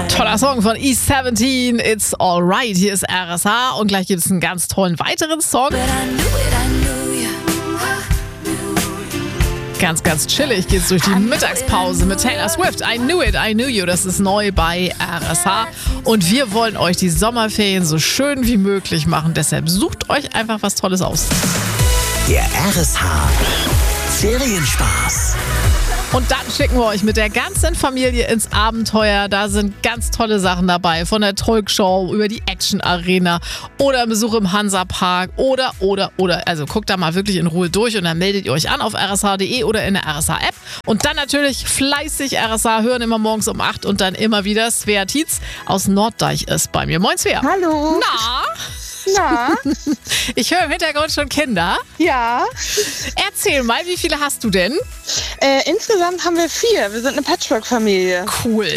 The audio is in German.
Toller Song von E17, It's Alright. Hier ist RSH und gleich gibt es einen ganz tollen weiteren Song. Ganz, ganz chillig geht's durch die Mittagspause mit Taylor Swift. I Knew It, I Knew You. Das ist neu bei RSH. Und wir wollen euch die Sommerferien so schön wie möglich machen. Deshalb sucht euch einfach was Tolles aus. Der RSH Ferienspaß. Und dann schicken wir euch mit der ganzen Familie ins Abenteuer. Da sind ganz tolle Sachen dabei. Von der Talkshow über die Action Arena oder ein Besuch im Hansapark oder. Also guckt da mal wirklich in Ruhe durch und dann meldet ihr euch an auf rsh.de oder in der RSH-App. Und dann natürlich fleißig RSH hören, immer morgens um 8 und dann immer wieder. Svea Tietz aus Norddeich ist bei mir. Moin Svea. Hallo. Na? Ich höre im Hintergrund schon Kinder. Ja. Erzähl mal, wie viele hast du denn? Insgesamt haben wir 4. Wir sind eine Patchwork-Familie. Cool.